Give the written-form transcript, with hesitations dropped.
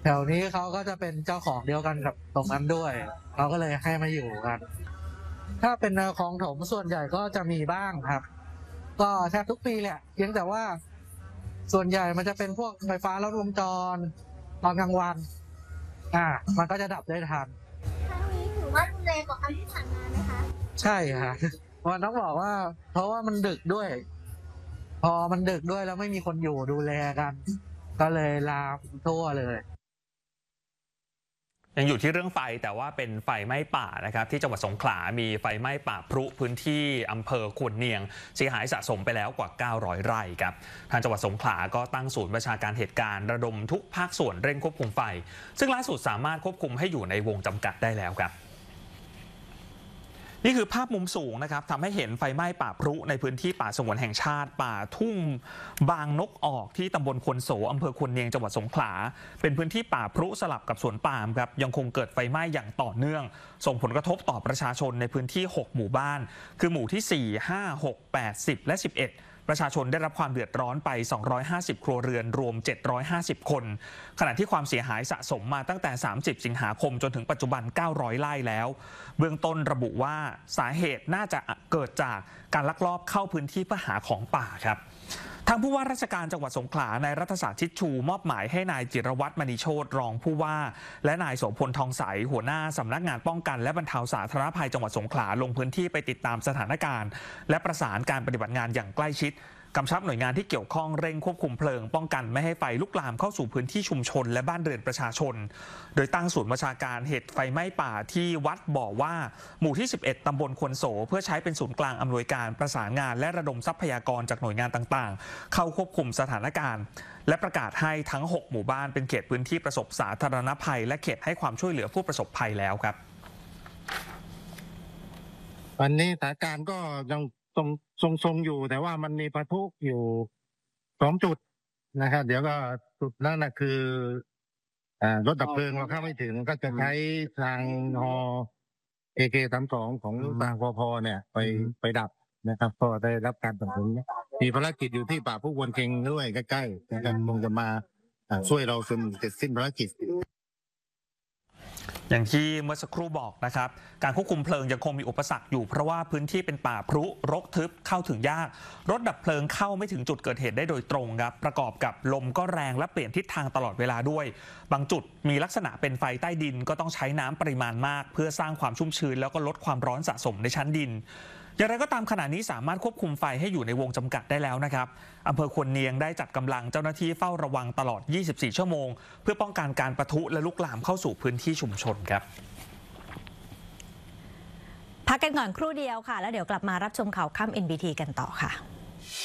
แถวนี้เขาก็จะเป็นเจ้าของเดียวกันกับตรงนั้นด้วยเขาก็เลยให้มาอยู่กันถ้าเป็นแนวคลองถมส่วนใหญ่ก็จะมีบ้างครับก็แทบทุกปีแหละเพียงแต่ว่าส่วนใหญ่มันจะเป็นพวกไฟฟ้าลัดวงจรตอนกลางวันมันก็จะดับได้ทันครั้งนี้ถือว่ารุนแรงกว่าครั้งที่ผ่านมาไหมคะใช่ค่ะมันต้องบอกว่าเพราะว่ามันดึกด้วยพอมันดึกด้วยแล้วไม่มีคนอยู่ดูแลกันก็เลยลามทั่วเลยยังอยู่ที่เรื่องไฟแต่ว่าเป็นไฟไหม้ป่านะครับที่จังหวัดสงขลามีไฟไหม้ป่าพรุพื้นที่อำเภอควรเนียงเสียหายสะสมไปแล้วกว่า900 ไร่ครับทางจังหวัดสงขลาก็ตั้งศูนย์ประชาการเหตุการณ์ระดมทุกภาคส่วนเร่งควบคุมไฟซึ่งล่าสุดสามารถควบคุมให้อยู่ในวงจำกัดได้แล้วครับนี่คือภาพมุมสูงนะครับทำให้เห็นไฟไหม้ป่าพรุในพื้นที่ป่าสงวนแห่งชาติป่าทุ่งบางนกออกที่ตำบลควนโสอำเภอควรเนียงจังหวัดสงขลาเป็นพื้นที่ป่าพรุสลับกับสวนปาล์มครับยังคงเกิดไฟไหม้อย่างต่อเนื่องส่งผลกระทบต่อประชาชนในพื้นที่6หมู่บ้านคือหมู่ที่4 5 6 8 10และ11ประชาชนได้รับความเดือดร้อนไป250ครัวเรือนรวม750คนขณะที่ความเสียหายสะสมมาตั้งแต่30สิงหาคมจนถึงปัจจุบัน900ไร่แล้วเบื้องต้นระบุว่าสาเหตุน่าจะเกิดจากการลักลอบเข้าพื้นที่เพื่อหาของป่าครับทางผู้ว่าราชการจังหวัดสงขลานายรัฐศาสตร์ชิดชูมอบหมายให้นายจิรวัตรมณีโชติรองผู้ว่าและนายโสพลทองใสหัวหน้าสำนักงานป้องกันและบรรเทาสาธารณภัยจังหวัดสงขลาลงพื้นที่ไปติดตามสถานการณ์และประสานการปฏิบัติงานอย่างใกล้ชิดกำชับหน่วยงานที่เกี่ยวข้องเร่งควบคุมเพลิงป้องกันไม่ให้ไฟลุกลามเข้าสู่พื้นที่ชุมชนและบ้านเรือนประชาชนโดยตั้งศูนย์บัญชาการเหตุไฟไหม้ป่าที่วัดบ่อว่าหมู่ที่11ตำบลควนโสเพื่อใช้เป็นศูนย์กลางอำนวยการประสานงานและระดมทรัพยากรจากหน่วยงานต่างๆเข้าควบคุมสถานการณ์และประกาศให้ทั้ง6หมู่บ้านเป็นเขตพื้นที่ประสบสาธารณภัยและเขตให้ความช่วยเหลือผู้ประสบภัยแล้วครับวันนี้สถานการณ์ก็ยังทรงอยู่แต่ว่ามันมีปะทุอยู่2 จุดนะครับเดี๋ยวก็จุดนั้นนะคือรถดับเพลิงเราเข้าไม่ถึงก็จะใช้ทางฮAK32ของทางปภเนี่ยไปดับนะครับก็ได้รับการสนับสนุนมีภารกิจอยู่ที่ป่าผู้วนเค็งด้วยใกล้ๆนะครับคงจะมาช่วยเราจนเสร็จสิ้นภารกิจอย่างที่เมื่อสักครู่บอกนะครับการควบคุมเพลิงยังคงมีอุปสรรคอยู่เพราะว่าพื้นที่เป็นป่าพรุรกทึบเข้าถึงยากรถดับเพลิงเข้าไม่ถึงจุดเกิดเหตุได้โดยตรงครับประกอบกับลมก็แรงและเปลี่ยนทิศทางตลอดเวลาด้วยบางจุดมีลักษณะเป็นไฟใต้ดินก็ต้องใช้น้ำปริมาณมากเพื่อสร้างความชุ่มชื้นแล้วก็ลดความร้อนสะสมในชั้นดินอย่างไรก็ตามขณะนี้สามารถควบคุมไฟให้อยู่ในวงจำกัดได้แล้วนะครับอำเภอควรเนียงได้จัดกำลังเจ้าหน้าที่เฝ้าระวังตลอด24ชั่วโมงเพื่อป้องกันการปะทุและลุกลามเข้าสู่พื้นที่ชุมชนครับพักกันก่อนครู่เดียวค่ะแล้วเดี๋ยวกลับมารับชมข่าวค่ำ NBT กันต่อค่ะ